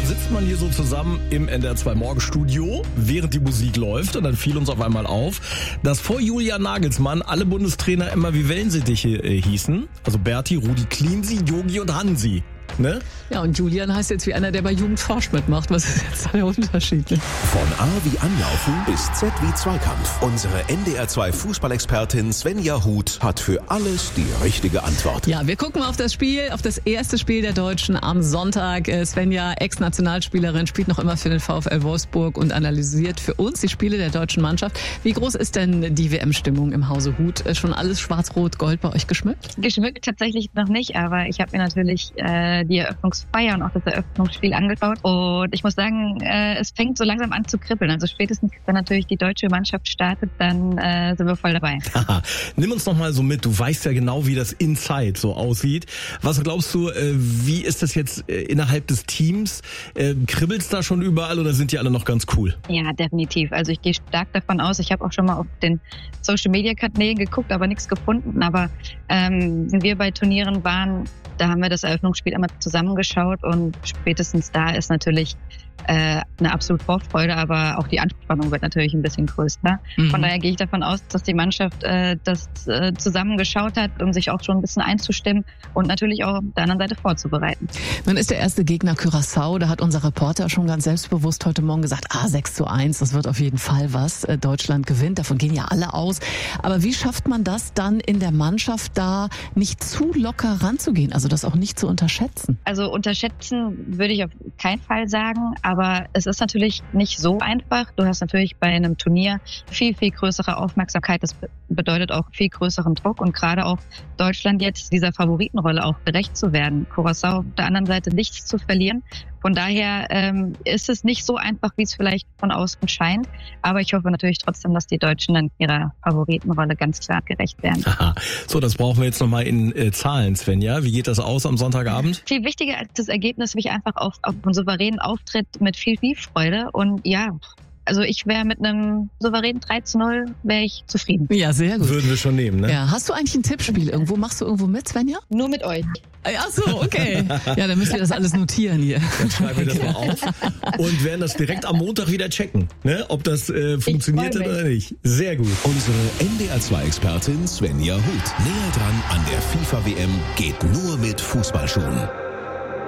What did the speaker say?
sitzt man hier so zusammen im NDR 2 Morgenstudio, während die Musik läuft, und dann fiel uns auf einmal auf, dass vor Julian Nagelsmann alle Bundestrainer immer wie Wellensittiche hießen. Also Berti, Rudi Cleansy, Jogi und Hansi. Ne? Ja, und Julian heißt jetzt wie einer, der bei Jugend forscht mitmacht. Was ist jetzt der Unterschied? Von A wie Anlaufen bis Z wie Zweikampf. Unsere NDR 2 Fußballexpertin Svenja Huth hat für alles die richtige Antwort. Ja, wir gucken auf das Spiel, auf das erste Spiel der Deutschen am Sonntag. Svenja, Ex-Nationalspielerin, spielt noch immer für den VfL Wolfsburg und analysiert für uns die Spiele der deutschen Mannschaft. Wie groß ist denn die WM-Stimmung im Hause Huth? Schon alles schwarz-rot-gold bei euch geschmückt? Geschmückt tatsächlich noch nicht, aber ich habe mir natürlich die Eröffnungsfeier und auch das Eröffnungsspiel angeschaut. Und ich muss sagen, es fängt so langsam an zu kribbeln. Also spätestens, wenn natürlich die deutsche Mannschaft startet, dann sind wir voll dabei. Aha. Nimm uns noch mal so mit. Du weißt ja genau, wie das Inside so aussieht. Was glaubst du, wie ist das jetzt innerhalb des Teams? Kribbelt's da schon überall oder sind die alle noch ganz cool? Ja, definitiv. Also ich gehe stark davon aus. Ich habe auch schon mal auf den Social-Media-Kanälen geguckt, aber nichts gefunden. Aber wenn wir bei Turnieren waren, da haben wir das Eröffnungsspiel einmal zusammengeschaut und spätestens da ist natürlich eine absolute Vorfreude, aber auch die Anspannung wird natürlich ein bisschen größer. Von daher gehe ich davon aus, dass die Mannschaft das zusammengeschaut hat, um sich auch schon ein bisschen einzustimmen und natürlich auch auf der anderen Seite vorzubereiten. Nun ist der erste Gegner Curaçao, da hat unser Reporter schon ganz selbstbewusst heute Morgen gesagt, 6:1, das wird auf jeden Fall was. Deutschland gewinnt, davon gehen ja alle aus. Aber wie schafft man das dann in der Mannschaft da nicht zu locker ranzugehen, also das auch nicht zu unterschätzen? Also unterschätzen würde ich auf keinen Fall sagen, aber es ist natürlich nicht so einfach. Du hast natürlich bei einem Turnier viel, viel größere Aufmerksamkeit. Das bedeutet auch viel größeren Druck und gerade auch Deutschland jetzt dieser Favoritenrolle auch gerecht zu werden. Curaçao auf der anderen Seite nichts zu verlieren. Von daher ist es nicht so einfach, wie es vielleicht von außen scheint. Aber ich hoffe natürlich trotzdem, dass die Deutschen dann ihrer Favoritenrolle ganz klar gerecht werden. Aha. So, das brauchen wir jetzt nochmal in Zahlen, Svenja. Wie geht das aus am Sonntagabend? Viel wichtiger als das Ergebnis, mich einfach auf einen souveränen Auftritt mit viel Freude. Und ja, also ich wäre mit einem souveränen 3:0 wäre ich zufrieden. Ja, sehr gut. Würden wir schon nehmen, ne? Ja, hast du eigentlich ein Tippspiel irgendwo? Machst du irgendwo mit, Svenja? Nur mit euch. Ach so, okay. Ja, dann müsst ihr das alles notieren hier. Dann schreiben wir das mal auf und werden das direkt am Montag wieder checken, ne? Ob das funktioniert hat oder nicht. Sehr gut. Unsere NDR 2 Expertin Svenja Huth. Näher dran an der FIFA-WM geht nur mit Fußballschuhen.